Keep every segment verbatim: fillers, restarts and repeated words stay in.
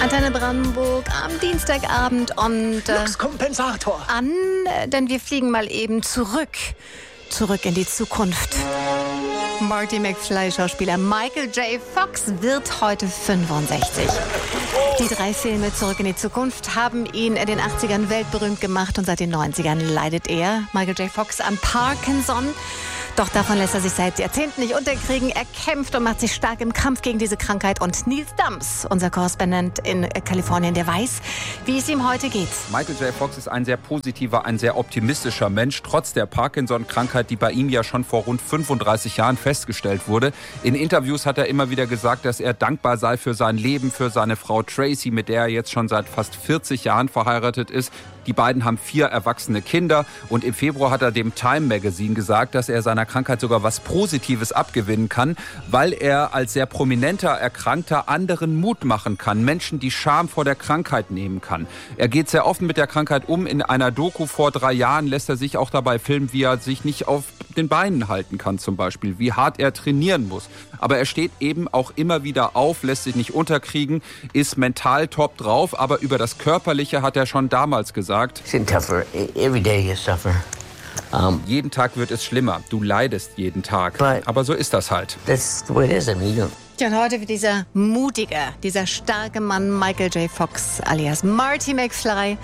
Antenne Brandenburg am Dienstagabend und äh, Fluxkompensator an, denn wir fliegen mal eben zurück, zurück in die Zukunft. Marty McFly, Schauspieler Michael J. Fox, wird heute fünfundsechzig. Die drei Filme Zurück in die Zukunft haben ihn in den achtzigern weltberühmt gemacht und seit den neunzigern leidet er, Michael J. Fox, an Parkinson. Doch davon lässt er sich seit Jahrzehnten nicht unterkriegen. Er kämpft und macht sich stark im Kampf gegen diese Krankheit. Und Nils Dams, unser Korrespondent in Kalifornien, der weiß, wie es ihm heute geht. Michael J. Fox ist ein sehr positiver, ein sehr optimistischer Mensch, trotz der Parkinson-Krankheit, die bei ihm ja schon vor rund fünfunddreißig Jahren festgestellt wurde. In Interviews hat er immer wieder gesagt, dass er dankbar sei für sein Leben, für seine Frau Tracy, mit der er jetzt schon seit fast vierzig Jahren verheiratet ist. Die beiden haben vier erwachsene Kinder und im Februar hat er dem Time Magazine gesagt, dass er seiner Krankheit sogar was Positives abgewinnen kann, weil er als sehr prominenter Erkrankter anderen Mut machen kann, Menschen die Scham vor der Krankheit nehmen kann. Er geht sehr offen mit der Krankheit um. In einer Doku vor drei Jahren lässt er sich auch dabei filmen, wie er sich nicht auf den Beinen halten kann zum Beispiel, wie hart er trainieren muss. Aber er steht eben auch immer wieder auf, lässt sich nicht unterkriegen, ist mental top drauf, aber über das Körperliche hat er schon damals gesagt, Every day you suffer. Um, jeden Tag wird es schlimmer. Du leidest jeden Tag. Aber so ist das halt. That's the way it is. I mean, you Ja, und heute wird dieser mutige, dieser starke Mann Michael J. Fox alias Marty McFly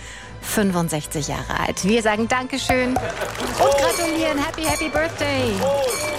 fünfundsechzig Jahre alt. Wir sagen Dankeschön und gratulieren. Happy, happy Birthday.